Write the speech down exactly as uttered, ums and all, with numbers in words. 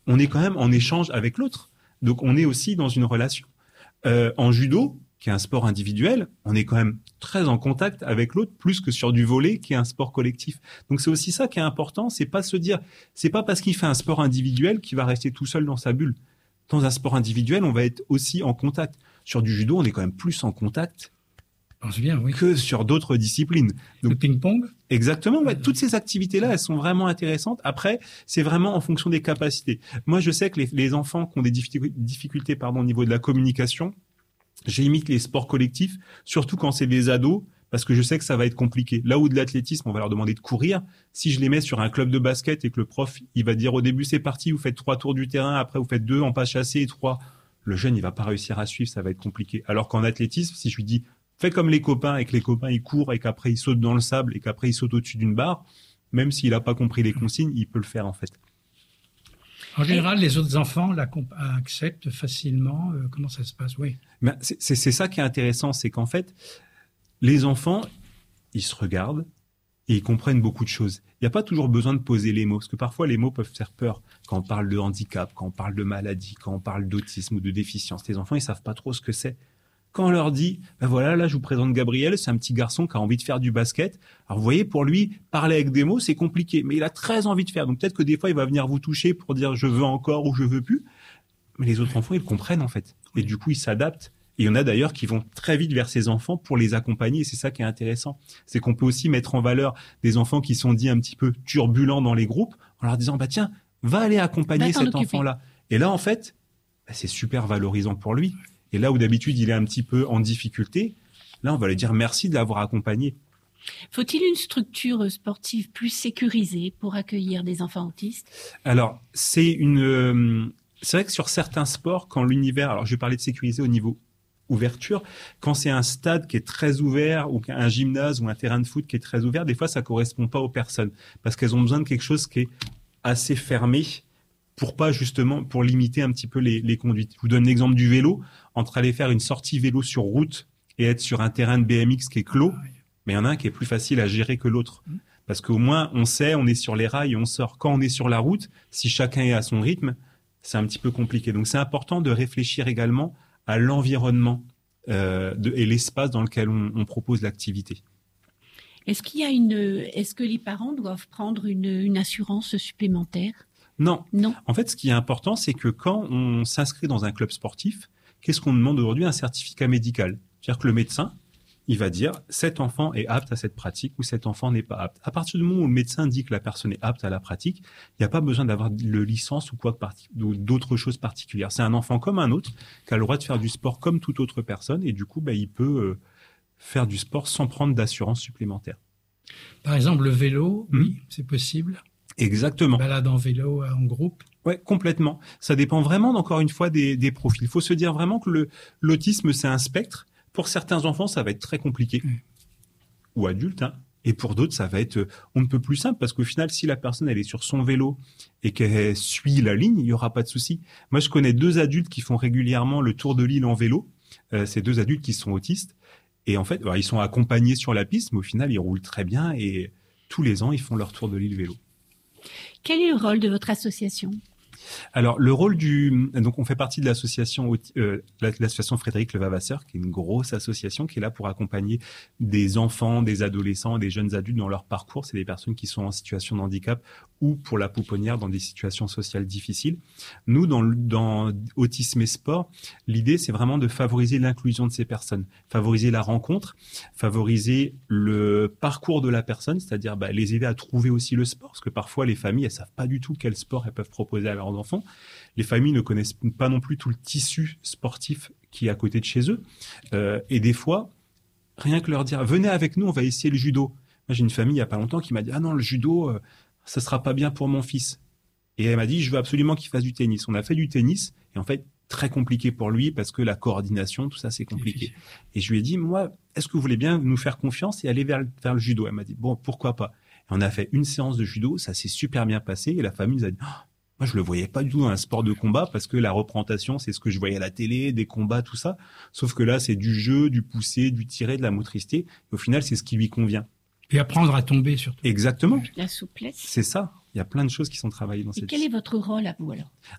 on est quand même en échange avec l'autre. Donc, on est aussi dans une relation. Euh, en judo, qui est un sport individuel, on est quand même très en contact avec l'autre, plus que sur du volley, qui est un sport collectif. Donc, c'est aussi ça qui est important, c'est pas se dire, c'est pas parce qu'il fait un sport individuel qu'il va rester tout seul dans sa bulle. Dans un sport individuel, on va être aussi en contact. Sur du judo, on est quand même plus en contact Je pense bien, oui. que sur d'autres disciplines. Donc, le ping-pong. Exactement, ouais, toutes ces activités-là, elles sont vraiment intéressantes. Après, c'est vraiment en fonction des capacités. Moi, je sais que les, les enfants qui ont des difficultés, difficultés pardon, au niveau de la communication, j'imite les sports collectifs, surtout quand c'est des ados, parce que je sais que ça va être compliqué. Là où de l'athlétisme, on va leur demander de courir. Si je les mets sur un club de basket et que le prof, il va dire au début, c'est parti, vous faites trois tours du terrain, après vous faites deux en pas chassé et trois, le jeune, il va pas réussir à suivre, ça va être compliqué. Alors qu'en athlétisme, si je lui dis, fais comme les copains et que les copains, ils courent et qu'après ils sautent dans le sable et qu'après ils sautent au-dessus d'une barre, même s'il a pas compris les consignes, il peut le faire, en fait. En général, les autres enfants l'acceptent facilement. Euh, comment ça se passe? Oui. Ben, c'est, c'est, c'est ça qui est intéressant, c'est qu'en fait, les enfants, ils se regardent et ils comprennent beaucoup de choses. Il n'y a pas toujours besoin de poser les mots, parce que parfois les mots peuvent faire peur. Quand on parle de handicap, quand on parle de maladie, quand on parle d'autisme ou de déficience, les enfants, ils savent pas trop ce que c'est. Quand on leur dit, ben voilà, là, je vous présente Gabriel, c'est un petit garçon qui a envie de faire du basket. Alors, vous voyez, pour lui, parler avec des mots, c'est compliqué, mais il a très envie de faire. Donc, peut-être que des fois, il va venir vous toucher pour dire je veux encore ou je veux plus. Mais les autres enfants, ils le comprennent, en fait. Et du coup, ils s'adaptent. Et il y en a d'ailleurs qui vont très vite vers ces enfants pour les accompagner. Et c'est ça qui est intéressant. C'est qu'on peut aussi mettre en valeur des enfants qui sont dits un petit peu turbulents dans les groupes en leur disant, bah, tiens, va aller accompagner cet occuper. enfant-là. Et là, en fait, bah, c'est super valorisant pour lui. Et là où d'habitude il est un petit peu en difficulté, là on va lui dire merci de l'avoir accompagné. Faut-il une structure sportive plus sécurisée pour accueillir des enfants autistes? Alors c'est une, euh, c'est vrai que sur certains sports, quand l'univers, alors je vais parler de sécuriser au niveau ouverture, quand c'est un stade qui est très ouvert ou un gymnase ou un terrain de foot qui est très ouvert, des fois ça correspond pas aux personnes parce qu'elles ont besoin de quelque chose qui est assez fermé. Pour pas justement, pour limiter un petit peu les, les conduites. Je vous donne l'exemple du vélo. Entre aller faire une sortie vélo sur route et être sur un terrain de B M X qui est clos, mais il y en a un qui est plus facile à gérer que l'autre. Parce qu'au moins, on sait, on est sur les rails et on sort. Quand on est sur la route, si chacun est à son rythme, c'est un petit peu compliqué. Donc, c'est important de réfléchir également à l'environnement euh, de, et l'espace dans lequel on, on propose l'activité. Est-ce qu'il y a une, est-ce que les parents doivent prendre une, une assurance supplémentaire? Non. Non. En fait, ce qui est important, c'est que quand on s'inscrit dans un club sportif, qu'est-ce qu'on demande aujourd'hui? Un certificat médical. C'est-à-dire que le médecin, il va dire cet enfant est apte à cette pratique ou cet enfant n'est pas apte. À partir du moment où le médecin dit que la personne est apte à la pratique, il n'y a pas besoin d'avoir de licence ou quoi ou d'autres choses particulières. C'est un enfant comme un autre qui a le droit de faire du sport comme toute autre personne et du coup, bah, il peut euh, faire du sport sans prendre d'assurance supplémentaire. Par exemple, le vélo, mmh. oui, c'est possible. Exactement. Balade en vélo en groupe. Ouais, complètement. Ça dépend vraiment, encore une fois, des, des profils. Il faut se dire vraiment que le, l'autisme, c'est un spectre. Pour certains enfants, ça va être très compliqué. Mmh. Ou adultes, hein. Et pour d'autres, ça va être, on ne peut plus simple parce qu'au final, si la personne, elle est sur son vélo et qu'elle suit la ligne, il n'y aura pas de souci. Moi, je connais deux adultes qui font régulièrement le tour de l'île en vélo. Euh, c'est deux adultes qui sont autistes. Et en fait, alors, ils sont accompagnés sur la piste, mais au final, ils roulent très bien et tous les ans, ils font leur tour de l'île vélo. Quel est le rôle de votre association? Alors, le rôle du... Donc, on fait partie de l'association, euh, l'association Frédéric Levavasseur, qui est une grosse association qui est là pour accompagner des enfants, des adolescents et des jeunes adultes dans leur parcours. C'est des personnes qui sont en situation de handicap ou, pour la pouponnière, dans des situations sociales difficiles. Nous, dans, dans Autisme et Sport, l'idée, c'est vraiment de favoriser l'inclusion de ces personnes, favoriser la rencontre, favoriser le parcours de la personne, c'est-à-dire bah, les aider à trouver aussi le sport, parce que parfois, les familles, elles savent pas du tout quel sport elles peuvent proposer à leurs enfants. Les familles ne connaissent pas non plus tout le tissu sportif qui est à côté de chez eux. Euh, et des fois, rien que leur dire, venez avec nous, on va essayer le judo. Moi, j'ai une famille il y a pas longtemps qui m'a dit, ah non, le judo, euh, ça sera pas bien pour mon fils. Et elle m'a dit, je veux absolument qu'il fasse du tennis. On a fait du tennis, et en fait, très compliqué pour lui, parce que la coordination, tout ça, c'est compliqué. Et je lui ai dit, moi, est-ce que vous voulez bien nous faire confiance et aller vers, vers le judo? Elle m'a dit, bon, pourquoi pas? Et on a fait une séance de judo, ça s'est super bien passé, et la famille nous a dit, oh, moi, je le voyais pas du tout dans un sport de combat parce que la représentation, c'est ce que je voyais à la télé, des combats, tout ça. Sauf que là, c'est du jeu, du pousser, du tirer, de la motricité. Et au final, c'est ce qui lui convient. Et apprendre à tomber, surtout. Exactement. La souplesse. C'est ça. Il y a plein de choses qui sont travaillées dans Et cette... quel est votre rôle à vous, alors?